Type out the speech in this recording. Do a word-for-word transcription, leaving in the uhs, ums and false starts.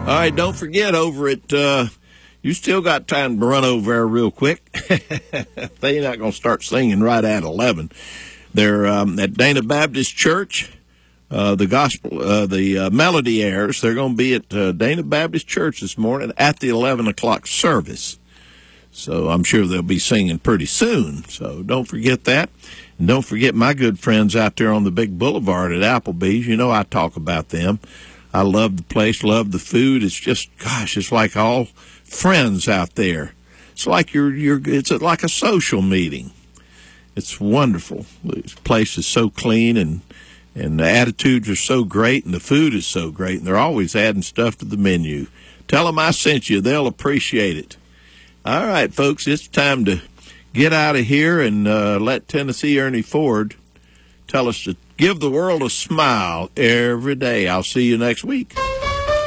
All right, don't forget over at, uh, you still got time to run over there real quick. They're not going to start singing right at eleven. They're um, at Dana Baptist Church. Uh, the gospel, uh, the uh, melody airs. They're going to be at uh, Dana Baptist Church this morning at the eleven o'clock service. So I'm sure they'll be singing pretty soon. So don't forget that. And don't forget my good friends out there on the big boulevard at Applebee's. You know I talk about them. I love the place, love the food. It's just, gosh, it's like all friends out there. It's like you're, you're, it's like a social meeting. It's wonderful. This place is so clean, and, and the attitudes are so great, and the food is so great, and they're always adding stuff to the menu. Tell them I sent you. They'll appreciate it. All right, folks, it's time to get out of here and uh, let Tennessee Ernie Ford tell us to give the world a smile every day. I'll see you next week.